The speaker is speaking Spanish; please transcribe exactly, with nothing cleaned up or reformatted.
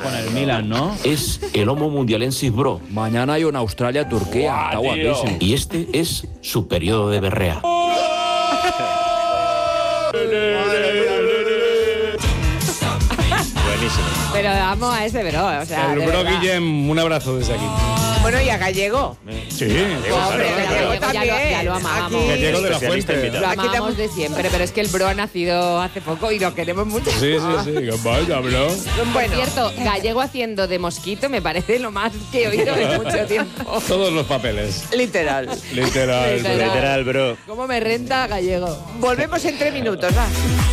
con el Milan, ¿no? Es el Homo mundialensis bro. Mañana hay una Australia-Turquía. Está guapísimo. Y este es su periodo de berrea. Buenísimo. Pero amo a ese bro, o sea, El de bro verdad. Guillem, un abrazo desde aquí. Bueno, y a Gallego. Sí, Hombre, Gallego Gallego ya, también. lo, ya lo amábamos. Aquí- Gallego de la Especialista Fuente. invitado. Lo Aquí amábamos te- de siempre, pero es que el bro ha nacido hace poco y lo queremos mucho. Sí, sí, sí. Vaya, bro. Por Bueno, cierto, Gallego haciendo de mosquito me parece lo más que he oído en mucho tiempo. Todos los papeles. literal. Literal. Literal. Literal, bro. ¿Cómo me renta Gallego? Volvemos en tres minutos, va.